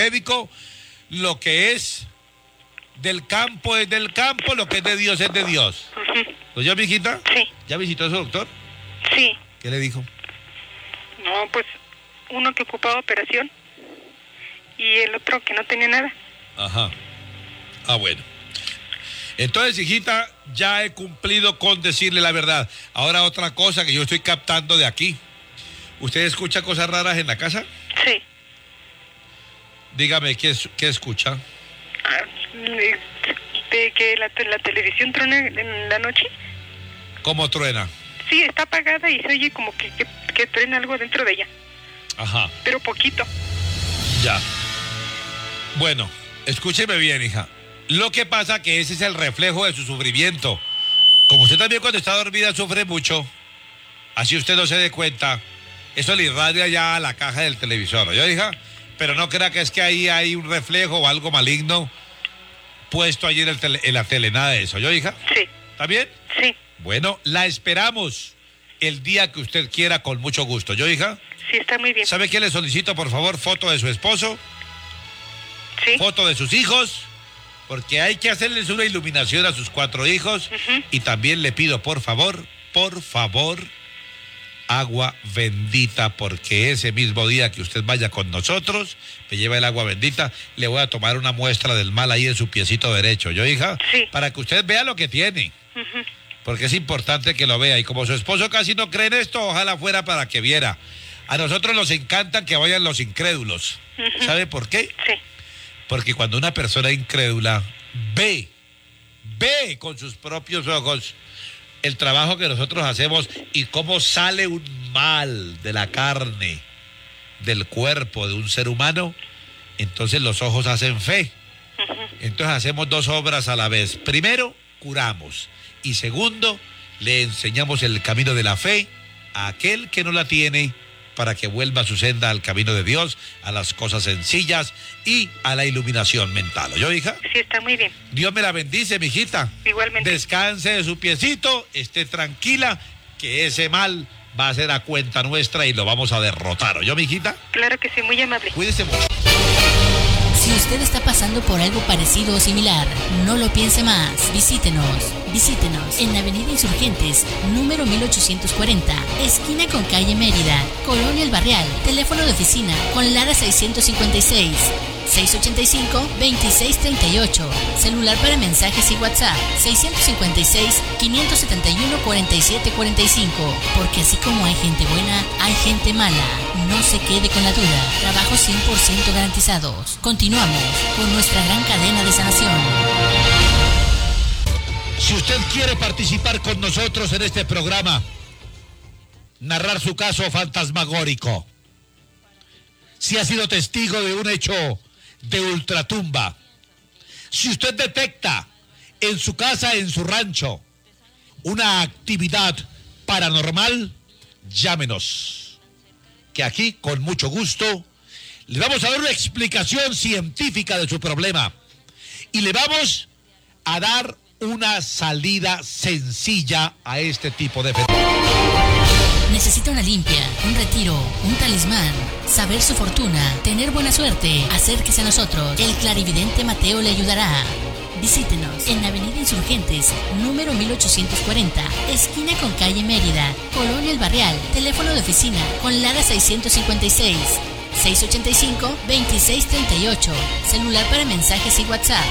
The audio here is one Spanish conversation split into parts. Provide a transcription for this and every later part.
médico, lo que es del campo es del campo, lo que es de Dios es de Dios. ¿Oye, mi hijita? Sí. ¿Ya visitó a su doctor? Sí. ¿Qué le dijo? No, pues uno que ocupaba operación y el otro que no tenía nada. Ajá. Ah, bueno. Entonces, hijita, ya he cumplido con decirle la verdad. Ahora otra cosa que yo estoy captando de aquí. ¿Usted escucha cosas raras en la casa? Sí. Dígame, ¿qué escucha? De que la televisión truena en la noche. ¿Cómo truena? Sí, está apagada y se oye como que truena algo dentro de ella. Ajá. Pero poquito. Ya. Bueno, escúcheme bien, hija. Lo que pasa que ese es el reflejo de su sufrimiento. Como usted también cuando está dormida sufre mucho, así usted no se dé cuenta, eso le irradia ya a la caja del televisor, ¿oyó, hija? Pero no crea que es que ahí hay un reflejo o algo maligno puesto allí en la tele, nada de eso, ¿oyó, hija? Sí. ¿Está bien? Sí. Bueno, la esperamos el día que usted quiera con mucho gusto, ¿oyó, hija? Sí, está muy bien. ¿Sabe qué le solicito, por favor? Foto de su esposo, Sí. foto de sus hijos, porque hay que hacerles una iluminación a sus 4 hijos. Y también le pido, por favor, agua bendita, porque ese mismo día que usted vaya con nosotros, me lleva el agua bendita, le voy a tomar una muestra del mal ahí en su piecito derecho, ¿yo, hija? Sí. Para que usted vea lo que tiene. Porque es importante que lo vea, y como su esposo casi no cree en esto, ojalá fuera para que viera. A nosotros nos encantan que vayan los incrédulos. ¿Sabe por qué? Sí. Porque cuando una persona incrédula ve con sus propios ojos el trabajo que nosotros hacemos y cómo sale un mal de la carne, del cuerpo de un ser humano, entonces los ojos hacen fe. Entonces hacemos 2 obras a la vez. Primero, curamos. Y segundo, le enseñamos el camino de la fe a aquel que no la tiene, para que vuelva a su senda al camino de Dios, a las cosas sencillas y a la iluminación mental. ¿Oyó, hija? Sí, está muy bien. Dios me la bendice, mijita. Igualmente. Descanse de su piecito, esté tranquila, que ese mal va a ser a cuenta nuestra y lo vamos a derrotar. ¿Oyó, mijita? Claro que sí, muy amable. Cuídese mucho. Si usted está pasando por algo parecido o similar, no lo piense más. Visítenos en Avenida Insurgentes, número 1840, esquina con calle Mérida, Colonia El Barrial. Teléfono de oficina con Lara 656 685-2638. Celular para mensajes y WhatsApp 656-571-4745. Porque así como hay gente buena, hay gente mala. No se quede con la duda. Trabajos 100% garantizados. Continuamos con nuestra gran cadena de sanación. Si usted quiere participar con nosotros en este programa, narrar su caso fantasmagórico, si ha sido testigo de un hecho de ultratumba, si usted detecta en su casa, en su rancho, una actividad paranormal, llámenos, que aquí con mucho gusto le vamos a dar una explicación científica de su problema y le vamos a dar una salida sencilla a este tipo de fenómenos. Necesita una limpia, un retiro, un talismán, saber su fortuna, tener buena suerte. Acérquese a nosotros. El clarividente Mateo le ayudará. Visítenos en Avenida Insurgentes, número 1840, esquina con calle Mérida, Colonia El Barrial. Teléfono de oficina con Lara 656 685-2638. Celular para mensajes y WhatsApp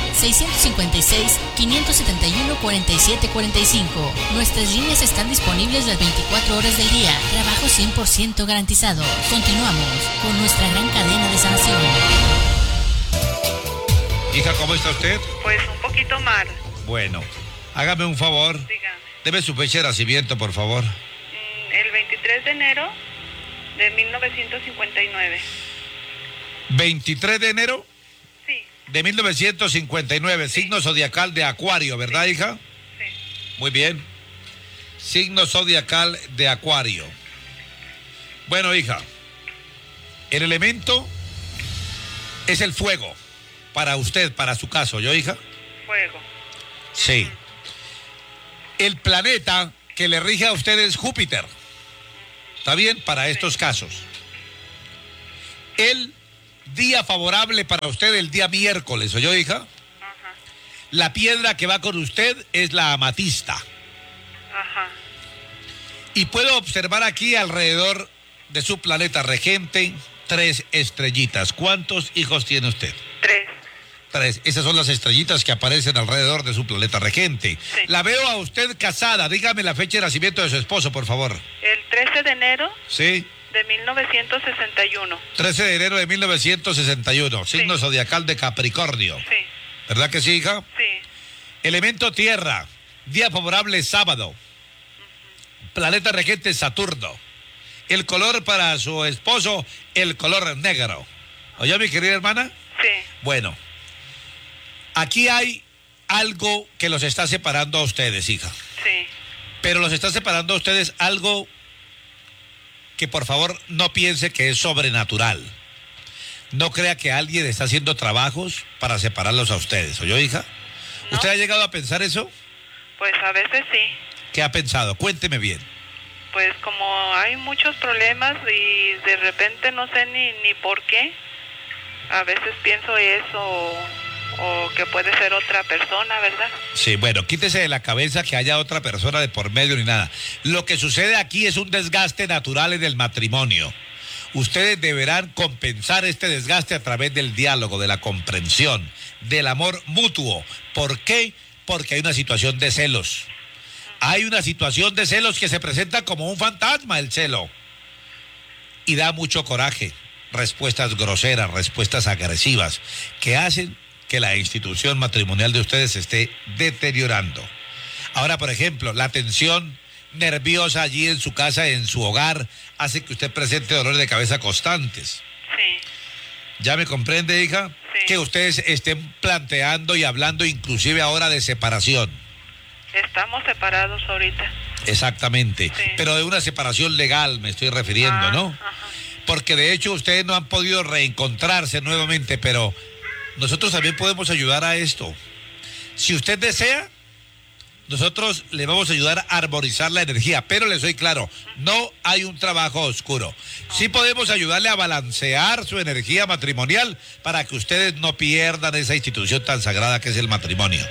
656-571-4745. Nuestras líneas están disponibles las 24 horas del día. Trabajo 100% garantizado. Continuamos con nuestra gran cadena de sanación. Hija, ¿cómo está usted? Pues un poquito mal. Bueno, hágame un favor. Dígame. Deme su fecha de nacimiento, por favor. El 23 de enero de 1959. 23 de enero Sí. de 1959, Sí. signo zodiacal de Acuario, ¿verdad, hija? Sí. Muy bien. Signo zodiacal de Acuario. Bueno, hija, el elemento es el fuego. Para usted, para su caso, ¿yo, hija? Fuego. Sí. El planeta que le rige a usted es Júpiter. ¿Está bien? Para estos casos. Él Día favorable para usted el día miércoles, ¿oyó, hija? Ajá. La piedra que va con usted es la amatista. Ajá. Y puedo observar aquí alrededor de su planeta regente 3 estrellitas. ¿Cuántos hijos tiene usted? 3. 3. Esas son las estrellitas que aparecen alrededor de su planeta regente. Sí. La veo a usted casada. Dígame la fecha de nacimiento de su esposo, por favor. El 13 de enero Sí. de 1961. 13 de enero de 1961. Signo Sí. zodiacal de Capricornio. Sí, ¿Verdad que sí, hija? sí. Elemento tierra. Día favorable sábado. Planeta regente Saturno. El color para su esposo, el color negro. ¿Oye, mi querida hermana? Sí. Bueno, aquí hay algo que los está separando a ustedes, hija. Sí. Pero los está separando a ustedes algo que por favor no piense que es sobrenatural. No crea que alguien está haciendo trabajos para separarlos a ustedes. ¿Oyó, hija? No. ¿Usted ha llegado a pensar eso? Pues a veces sí. ¿Qué ha pensado? Cuénteme bien. Pues como hay muchos problemas y de repente no sé ni por qué, a veces pienso eso o que puede ser otra persona, ¿verdad? Sí, bueno, quítese de la cabeza que haya otra persona de por medio ni nada. Lo que sucede aquí es un desgaste natural en el matrimonio. Ustedes deberán compensar este desgaste a través del diálogo, de la comprensión, del amor mutuo. ¿Por qué? Porque hay una situación de celos. Hay una situación de celos que se presenta como un fantasma, el celo. Y da mucho coraje. Respuestas groseras, respuestas agresivas, que hacen que la institución matrimonial de ustedes se esté deteriorando. Ahora, por ejemplo, la tensión nerviosa allí en su casa, en su hogar, hace que usted presente dolores de cabeza constantes. Sí. ¿Ya me comprende, hija? Sí. Que ustedes estén planteando y hablando inclusive ahora de separación. Estamos separados ahorita. Exactamente. Sí. Pero de una separación legal me estoy refiriendo, ¿no? Ajá. Porque de hecho ustedes no han podido reencontrarse nuevamente, pero nosotros también podemos ayudar a esto. Si usted desea, nosotros le vamos a ayudar a armonizar la energía, pero le soy claro, no hay un trabajo oscuro. Sí podemos ayudarle a balancear su energía matrimonial para que ustedes no pierdan esa institución tan sagrada que es el matrimonio.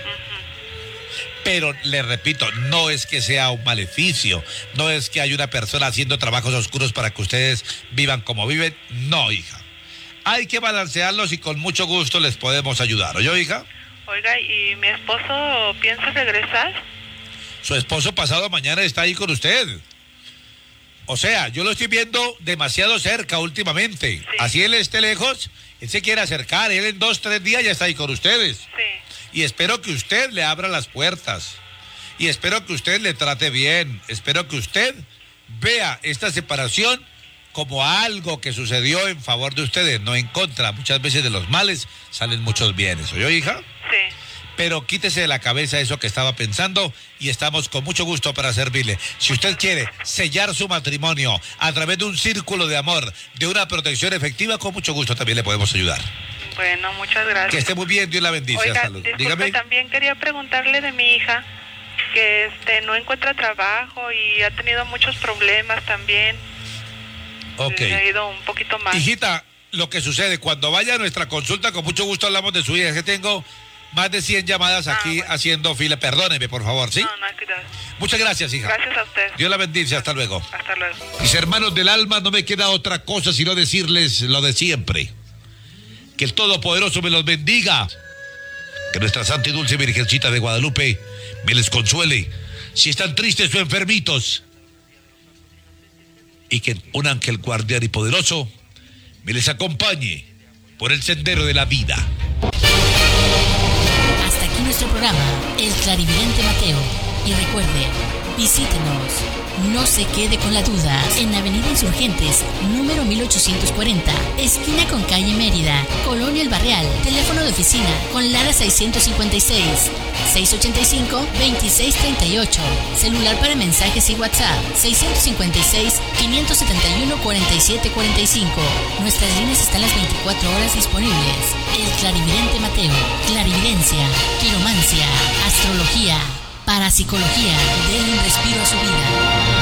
Pero le repito, no es que sea un maleficio, no es que haya una persona haciendo trabajos oscuros para que ustedes vivan como viven. No, hija. Hay que balancearlos y con mucho gusto les podemos ayudar. ¿Oyó, hija? Oiga, ¿y mi esposo piensa regresar? Su esposo pasado mañana está ahí con usted. O sea, yo lo estoy viendo demasiado cerca últimamente. Sí. Así él esté lejos, él se quiere acercar. Él en 2-3 días ya está ahí con ustedes. Sí. Y espero que usted le abra las puertas. Y espero que usted le trate bien. Espero que usted vea esta separación como algo que sucedió en favor de ustedes, no en contra. Muchas veces de los males salen muchos bienes. ¿Oyó, hija? Sí. Pero quítese de la cabeza eso que estaba pensando y estamos con mucho gusto para servirle. Si usted quiere sellar su matrimonio a través de un círculo de amor, de una protección efectiva, con mucho gusto también le podemos ayudar. Bueno, muchas gracias. Que esté muy bien, Dios la bendice. Oiga, Hasta luego. disculpe, Dígame. también quería preguntarle de mi hija, que no encuentra trabajo y ha tenido muchos problemas también. Ok. Le ha ido un poquito más. Hijita, lo que sucede, cuando vaya a nuestra consulta, con mucho gusto hablamos de su hija. Es que tengo más de 100 llamadas aquí bueno. haciendo fila. Perdóneme, por favor, ¿sí? No, no hay cuidado. Muchas gracias, hija. Gracias a usted. Dios la bendice. Hasta luego. Hasta luego. Mis hermanos del alma, no me queda otra cosa sino decirles lo de siempre. Que el Todopoderoso me los bendiga. Que nuestra Santa y Dulce Virgencita de Guadalupe me les consuele. Si están tristes o enfermitos. Y que un ángel guardián y poderoso me les acompañe por el sendero de la vida. Hasta aquí nuestro programa, El Clarividente Mateo. Y recuerde, visítenos. No se quede con la duda. En Avenida Insurgentes, número 1840, esquina con calle Mérida, Colonia El Barrial. Teléfono de oficina con Lara 656 685-2638. Celular para mensajes y WhatsApp 656-571-4745. Nuestras líneas están las 24 horas disponibles. El Clarividente Mateo. Clarividencia, quiromancia, astrología, parapsicología. Den un respiro a su vida.